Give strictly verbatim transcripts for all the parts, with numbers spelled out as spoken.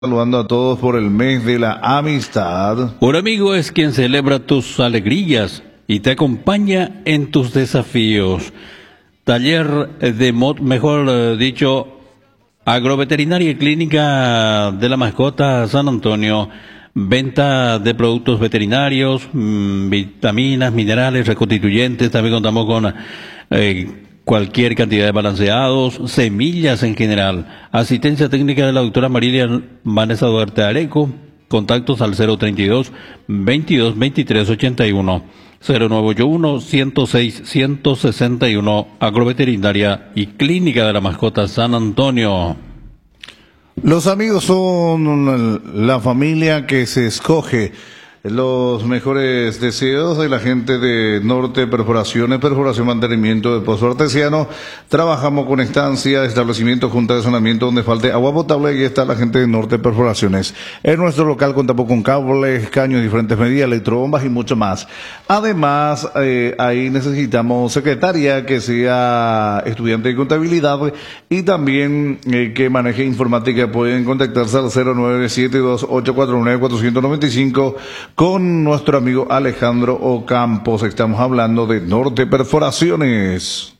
Saludando a todos por el mes de la amistad. Un amigo es quien celebra tus alegrías y te acompaña en tus desafíos. Taller de, mo- mejor eh, dicho, agroveterinaria y clínica de la mascota San Antonio. Venta de productos veterinarios, mmm, vitaminas, minerales, reconstituyentes. También contamos con eh, cualquier cantidad de balanceados, semillas en general. Asistencia técnica de la doctora Marilia Vanessa Duarte Areco. Contactos al cero treinta y dos, veintidós, veintitrés, ochenta y uno. cero nueve ocho uno, ciento seis, ciento sesenta y uno. Agroveterinaria y clínica de la mascota San Antonio. Los amigos son la familia que se escoge. Los mejores deseos de la gente de Norte Perforaciones, perforación, mantenimiento de pozo artesiano. Trabajamos con estancia, establecimiento, junta de saneamiento donde falte agua potable. Y está la gente de Norte Perforaciones. En nuestro local contamos con cables, caños de diferentes medidas, electrobombas y mucho más. Además, eh, ahí necesitamos secretaria que sea estudiante de contabilidad y también eh, que maneje informática. Pueden contactarse al cero nueve siete dos ocho cuatro nueve cuatro nueve cinco con nuestro amigo Alejandro Ocampos. Estamos hablando de Norte Perforaciones.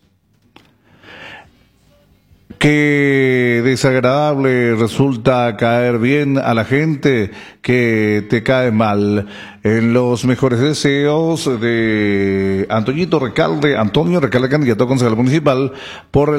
Qué desagradable resulta caer bien a la gente que te cae mal. En los mejores deseos de Antoñito Recalde, Antonio Recalde, candidato a concejal municipal por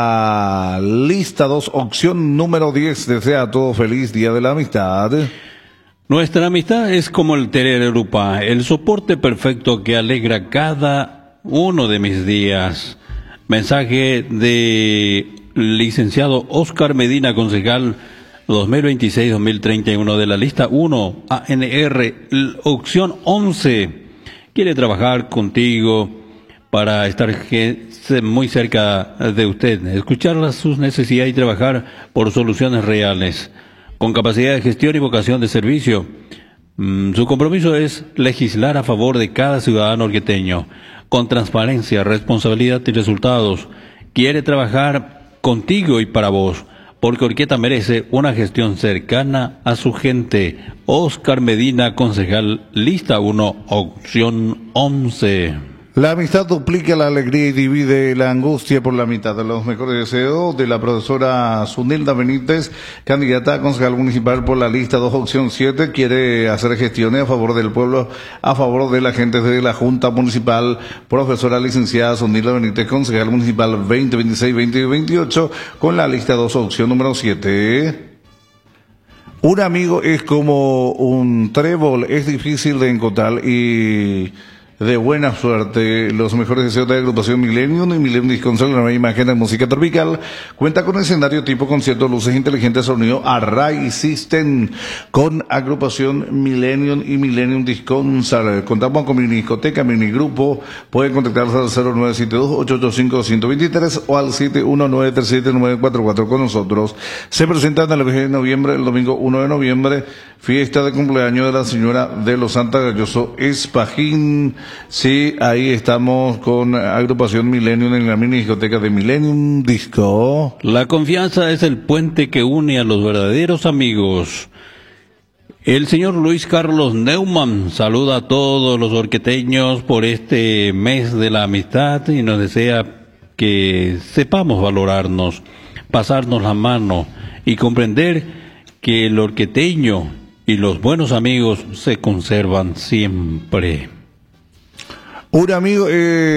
la lista dos, opción número diez. Desea a todos feliz Día de la Amistad. Nuestra amistad es como el Tererupa, el soporte perfecto que alegra cada uno de mis días. Mensaje de licenciado Oscar Medina, concejal dos mil veintiséis dos mil treinta y uno de la lista uno, A N R, opción once. Quiere trabajar contigo para estar muy cerca de usted, escuchar sus necesidades y trabajar por soluciones reales. Con capacidad de gestión y vocación de servicio. Mm, su compromiso es legislar a favor de cada ciudadano orqueteño, con transparencia, responsabilidad y resultados. Quiere trabajar contigo y para vos, porque Orqueta merece una gestión cercana a su gente. Oscar Medina, concejal, lista uno, opción once. La amistad duplica la alegría y divide la angustia por la mitad. De los mejores deseos de la profesora Zunilda Benítez, candidata a concejal municipal por la lista dos, opción siete, quiere hacer gestiones a favor del pueblo, a favor de la gente de la Junta Municipal. Profesora licenciada Zunilda Benítez, concejal municipal veinte veintiséis veinte veintiocho, con la lista dos, opción número siete. Un amigo es como un trébol, es difícil de encontrar y de buena suerte. Los mejores deseos de la agrupación Millennium y Millennium Disconsol, la nueva imagen de música tropical. Cuenta con escenario tipo concierto, luces inteligentes, sonido Array System, con agrupación Millennium y Millennium Disconsol. Contamos con mini discoteca, mini grupo. Pueden contactarse al cero nueve siete dos ocho ocho cinco uno dos tres o al siete uno nueve tres siete nueve cuatro cuatro con nosotros. Se presentan el veinte de noviembre, el domingo uno de noviembre, fiesta de cumpleaños de la señora de los Santa Galloso Espajín. Sí, ahí estamos con agrupación Millennium en la mini discoteca de Millennium Disco. La confianza es el puente que une a los verdaderos amigos. El señor Luis Carlos Neumann saluda a todos los orqueteños por este mes de la amistad y nos desea que sepamos valorarnos, pasarnos la mano y comprender que el orqueteño y los buenos amigos se conservan siempre. Un amigo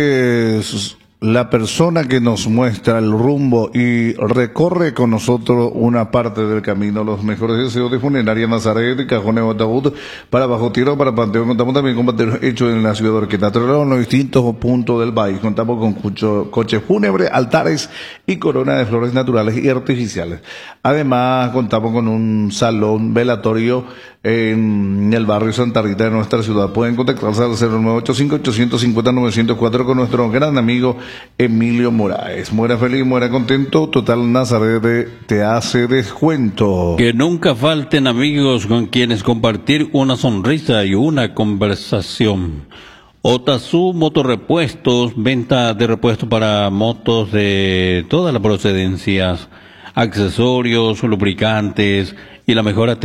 es la persona que nos muestra el rumbo y recorre con nosotros una parte del camino. Los mejores deseos de Funeraria Nazaret, cajones de ataúd para bajo tierra, para panteón. Contamos también con panteones hechos en la ciudad de Orqueta, en los distintos puntos del país. Contamos con cucho, coches fúnebres, altares y coronas de flores naturales y artificiales. Además, contamos con un salón velatorio en el barrio Santa Rita de nuestra ciudad. Pueden contactarse al cero nueve ocho cinco, ocho cinco cero, nueve cero cuatro con nuestro gran amigo Emilio Moraes. Muera feliz, muera contento. Total Nazaret te hace descuento. Que nunca falten amigos con quienes compartir una sonrisa y una conversación. Otazu Motorrepuestos, venta de repuestos para motos de todas las procedencias, accesorios, lubricantes y la mejor atención